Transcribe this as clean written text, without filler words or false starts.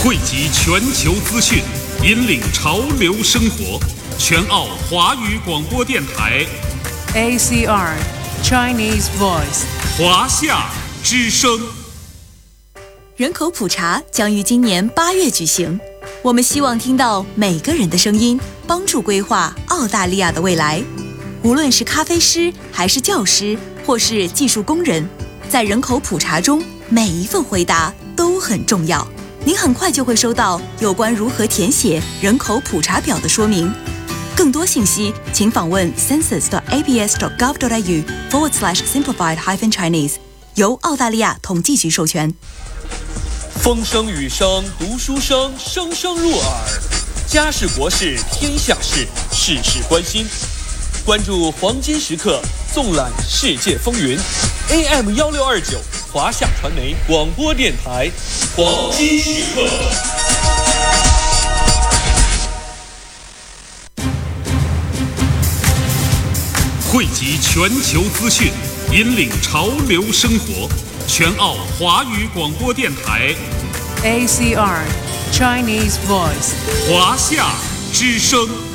汇集全球资讯，引领潮流生活。全澳华语广播电台 ACR Chinese Voice 华夏之声。 人口普查将于今年8月举行，我们希望听到每个人的声音，帮助规划澳大利亚的未来。无论是咖啡师，还是教师，或是技术工人，在人口普查中，每一份回答都很重要。您很快就会收到有关如何填写人口普查表的说明。更多信息，请访问 census.abs.gov.au/simplified-chinese， 由澳大利亚统计局授权。 风声雨声读书声，声声入耳。家事国事天下事，事事关心。关注黄金时刻，纵览世界风云。AM1629华夏传媒广播电台，黄金时刻。 汇集全球资讯，引领潮流生活。全澳华语广播电台 ACR Chinese Voice 华夏之声。